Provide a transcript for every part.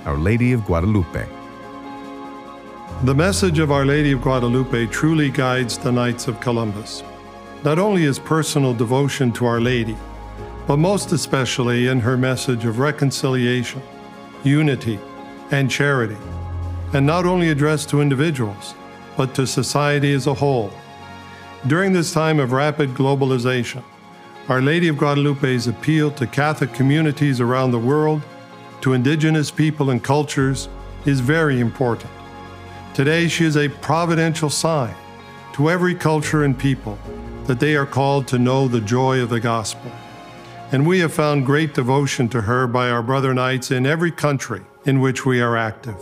Our Lady of Guadalupe. The message of Our Lady of Guadalupe truly guides the Knights of Columbus, not only as personal devotion to Our Lady, but most especially in her message of reconciliation, unity, and charity, and not only addressed to individuals, but to society as a whole. During this time of rapid globalization, Our Lady of Guadalupe's appeal to Catholic communities around the world, to indigenous people and cultures, is very important. Today, she is a providential sign to every culture and people that they are called to know the joy of the gospel. And we have found great devotion to her by our brother Knights in every country in which we are active.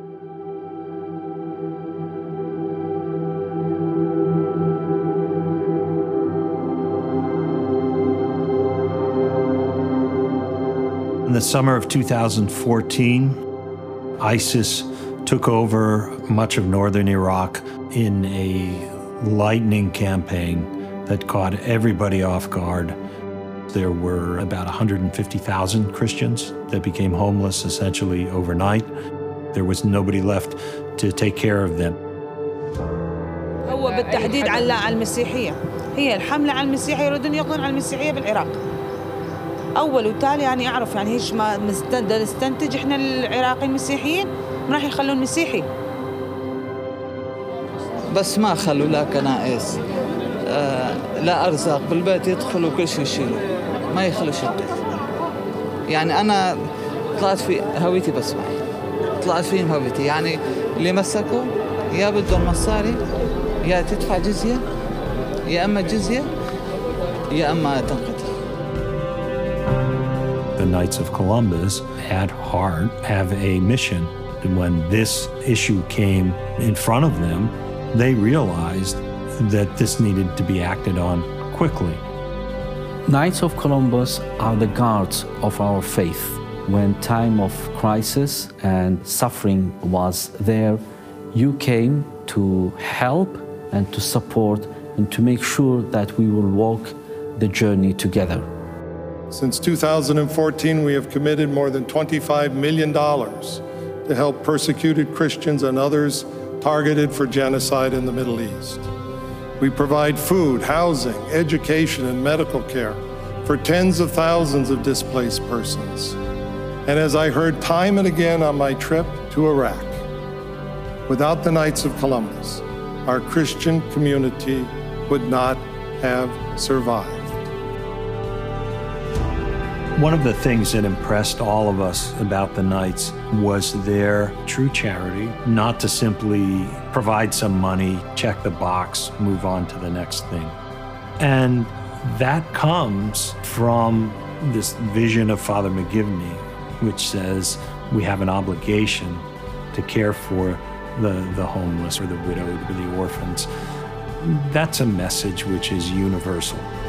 In the summer of 2014, ISIS took over much of northern Iraq in a lightning campaign that caught everybody off guard. There were about 150,000 Christians that became homeless essentially overnight. There was nobody left to take care of them. هو بالتحديد على المسيحية. هي الحملة على المسيحية، يريدون يقضون على المسيحية بالعراق. أول وتالي يعني أعرف يعني هيش ما نستنتج إحنا العراقي المسيحيين راح يخلون مسيحي. بس ما خلوا لا كنائس لا أرزاق بالبيت، يدخلوا كل شيء يشيلوا، ما يخلوا شيء. يعني أنا طلعت في هويتي بس معي، طلعت فيهم هويتي، يعني اللي مسكوا يا بدهم مصاري يا تدفع جزية، يا أما جزية يا أما تنقتل. The Knights of Columbus at heart have a mission. And when this issue came in front of them, they realized that this needed to be acted on quickly. Knights of Columbus are the guards of our faith. When time of crisis and suffering was there, you came to help and to support and to make sure that we will walk the journey together. Since 2014, we have committed more than $25 million to help persecuted Christians and others targeted for genocide in the Middle East. We provide food, housing, education, and medical care for tens of thousands of displaced persons. And as I heard time and again on my trip to Iraq, without the Knights of Columbus, our Christian community would not have survived. One of the things that impressed all of us about the Knights was their true charity, not to simply provide some money, check the box, move on to the next thing. And that comes from this vision of Father McGivney, which says we have an obligation to care for the homeless or the widowed or the orphans. That's a message which is universal.